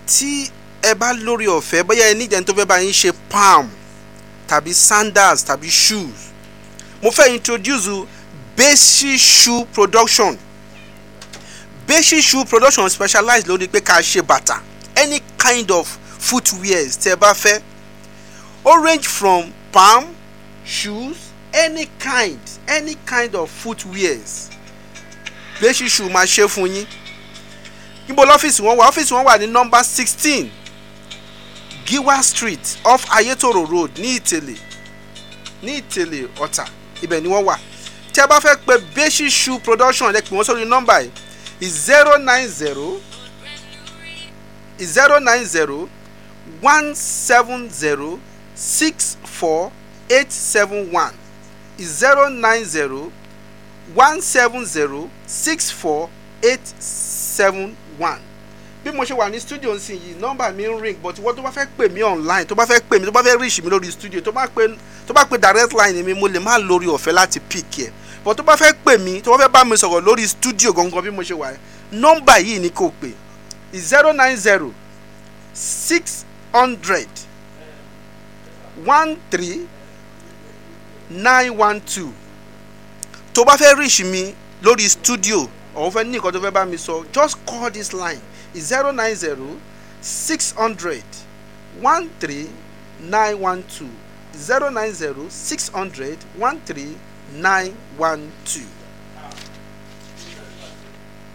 tí ẹ bá lórí ọ̀fẹ́ bóyá ẹ níjẹ́ tó fẹ́ bá yín ṣe palm tàbí sandals tàbí shoes, mo fẹ́ introduce Basic Shoe Production. Basic Shoe Production specialize lórí pé ká ṣe bàtà, any kind of footwears tẹ́ bá fẹ́. Ó range from palm, shoes, any kind of footwears. Basic Shoe máa ṣe fún yín. Níbo lọ́fíìsì wọn wà? Ọ́fíìsì wọn wà ní number 16 Giwa Street off Ayetoro Road ní Ìtẹ̀lé Ọ̀tà, ibẹ̀ ni wọ́n wà. Tí ẹ bá fẹ́ pe Basic Shoe Production ẹ pè wọ́n sórí nọ́mbà yìí 090 170 64871 090 170 64871. Bí mo ṣe wà ní studio ń sìn yìí nọ́mbà mi ń ring, but wọ́n tó bá fẹ́ pè mí online, tó bá fẹ́ pè mí, tó bá fẹ́ reach mi lórí studio, tó bá pè direct line mi, mo lè má lórí ọ̀fẹ́ láti pick ẹ̀, but tó bá fẹ́ pè mí, tó bá fẹ́ bá mi sọ̀rọ̀ lórí studio gangan bí mo ṣe wà, nọ́mbà yìí ni kò pè 090 600 13912. tó bá fẹ́ reach mi lórí studio or fẹ́ ní nǹkan tó fẹ́ bá mi sọ, just call this line 090 600 13912 090 600 13912.